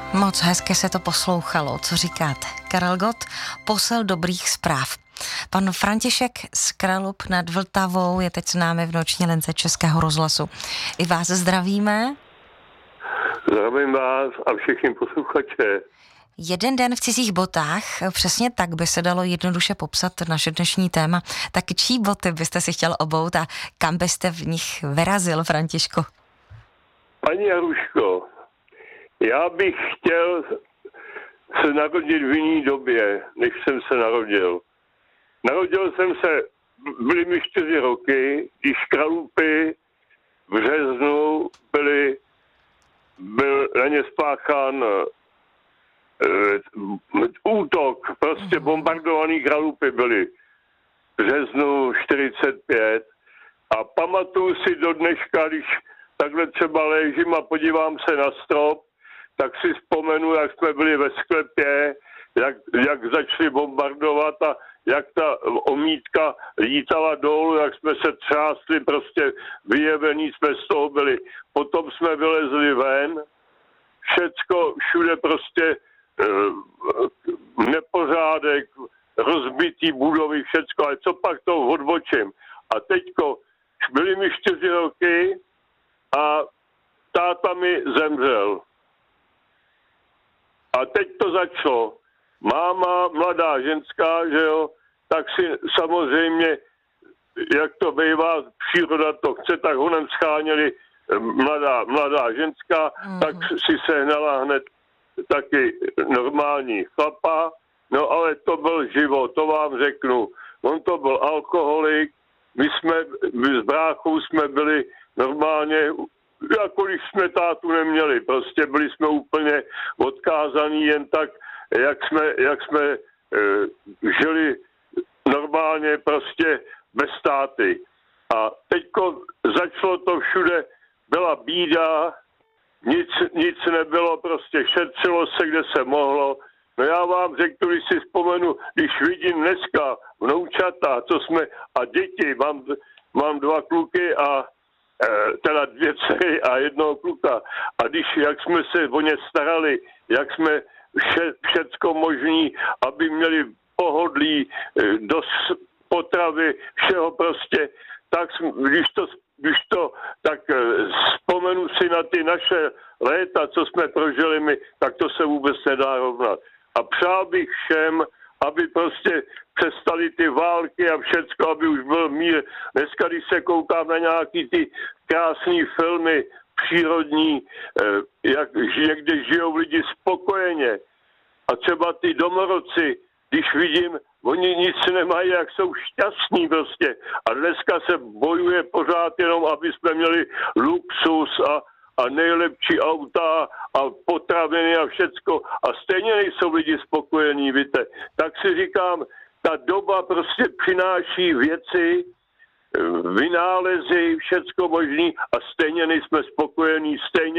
Moc hezky se to poslouchalo, co říkáte. Karel Gott, posel dobrých zpráv. Pan František z Kralup nad Vltavou je teď s námi v noční lince Českého rozhlasu. I vás zdravíme. Zdravím vás a všichni posluchače. Jeden den v cizích botách, přesně tak by se dalo jednoduše popsat naše dnešní téma. Tak čí boty byste si chtěl obout a kam byste v nich vyrazil, Františku? Paní Jaruško, já bych chtěl se narodit v jiný době, než jsem se narodil. Narodil jsem se, byly mi 4 roky, když Kralupy v březnu byl na ně spáchán útok, prostě bombardovaný Kralupy byly v březnu 45 a pamatuju si do dneška, když takhle třeba ležím a podívám se na strop, tak si vzpomenu, jak jsme byli ve sklepě, jak začali bombardovat a jak ta omítka lítala dolů, jak jsme se třásli, prostě vyjevení jsme z toho byli. Potom jsme vylezli ven, všecko, všude prostě nepořádek, rozbitý budovy, všecko, ale co pak to odbočím. A teďko, byly mi 4 roky a táta mi zemřel. A teď to začalo. Máma, mladá ženská, že jo, tak si samozřejmě, jak to bývá, příroda to chce, tak honem scháněli mladá ženská, tak si sehnala hned taky normální chlapa, no ale to byl život, to vám řeknu. On to byl alkoholik, my s bráchou jsme byli normálně, jako když jsme tátu neměli, prostě byli jsme úplně odkázaní jen tak, jak jsme žili normálně prostě bez táty. A teďko začalo to všude, byla bída, nic nebylo, prostě šetřilo se, kde se mohlo. No já vám řeknu, když si vzpomenu, když vidím dneska vnoučata, a děti, mám 2 kluky a teda 2 dcery a 1 kluka. A jak jsme se o ně starali, jak jsme všecko možný, aby měli pohodlí, dost potravy, všeho prostě, tak když to tak vzpomenu si na ty naše léta, co jsme prožili my, tak to se vůbec nedá rovnat. A přál bych všem, aby prostě přestali ty války a všecko, aby už byl mír. Dneska, když se koukám na nějaký ty krásný filmy přírodní, kde žijou lidi spokojeně. A třeba ty domorodci, když vidím, oni nic nemají, jak jsou šťastní prostě. A dneska se bojuje pořád jenom, aby jsme měli luxus a nejlepší auta a potraviny a všecko. A stejně nejsou lidi spokojení, víte. Tak si říkám, ta doba prostě přináší věci, vynálezy, všecko možný a stejně nejsme spokojení,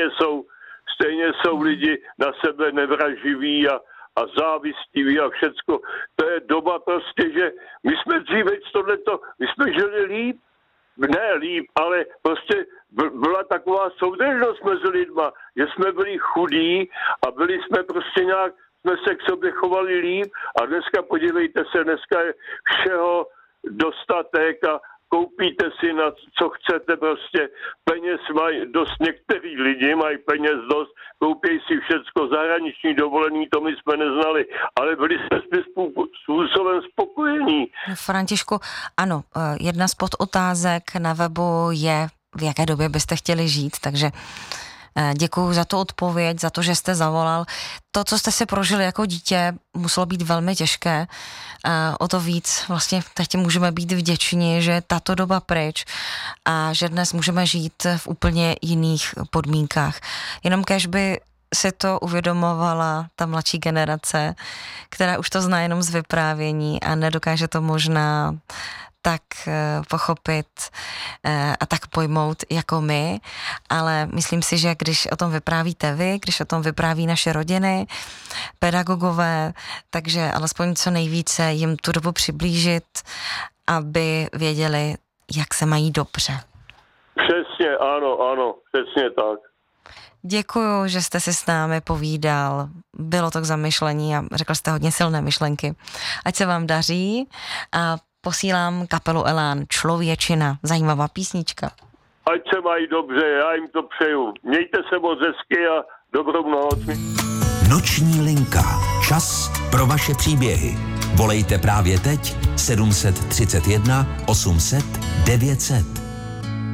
stejně jsou lidi na sebe nevraživí a závistiví a všecko. To je doba prostě, že my jsme dříve my jsme žili líp, ne líp, ale prostě byla taková soudržnost mezi lidma, že jsme byli chudí a byli jsme prostě nějak, jsme se k sobě chovali líp a dneska podívejte se, dneska je všeho dostatek a koupíte si na co chcete prostě, peněz mají dost, některý lidi mají peněz dost, koupí si všecko, zahraniční dovolený, to my jsme neznali, ale byli jsme způsobem spokojení. Františku, ano, jedna z podotázek na webu je, v jaké době byste chtěli žít, takže děkuju za tu odpověď, za to, že jste zavolal. To, co jste si prožili jako dítě, muselo být velmi těžké. O to víc vlastně teď můžeme být vděční, že je tato doba pryč a že dnes můžeme žít v úplně jiných podmínkách. Jenom kéž by si to uvědomovala ta mladší generace, která už to zná jenom z vyprávění a nedokáže to možná tak pochopit a tak pojmout jako my, ale myslím si, že když o tom vyprávíte vy, když o tom vypráví naše rodiny, pedagogové, takže alespoň co nejvíce jim tu dobu přiblížit, aby věděli, jak se mají dobře. Přesně, ano, přesně tak. Děkuju, že jste si s námi povídal. Bylo to k zamyšlení a řekl jste hodně silné myšlenky. Ať se vám daří a posílám kapelu Elán Člověčina. Zajímavá písnička. Ať se mají dobře, já jim to přeju. Mějte se moc hezky a dobrou noc. Noční linka. Čas pro vaše příběhy. Volejte právě teď 731 800 900.